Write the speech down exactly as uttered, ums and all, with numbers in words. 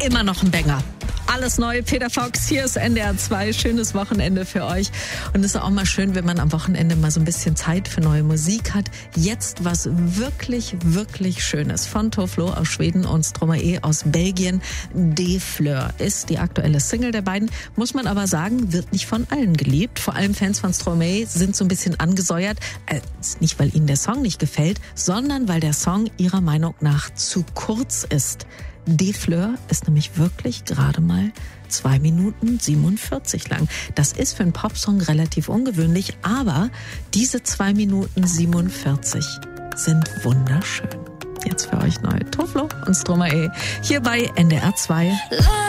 immer noch ein Banger. Alles neu, Peter Fox, hier ist N D R zwei. Schönes Wochenende für euch. Und es ist auch mal schön, wenn man am Wochenende mal so ein bisschen Zeit für neue Musik hat. Jetzt was wirklich, wirklich Schönes von Toflo aus Schweden und Stromae aus Belgien. De Fleur ist die aktuelle Single der beiden. Muss man aber sagen, wird nicht von allen geliebt. Vor allem Fans von Stromae sind so ein bisschen angesäuert. Äh, nicht, weil ihnen der Song nicht gefällt, sondern weil der Song ihrer Meinung nach zu kurz ist. De Fleur ist nämlich wirklich gerade mal zwei Minuten siebenundvierzig lang. Das ist für einen Popsong relativ ungewöhnlich, aber diese zwei Minuten siebenundvierzig sind wunderschön. Jetzt für euch neu Toflo und Stromae hier bei N D R zwei.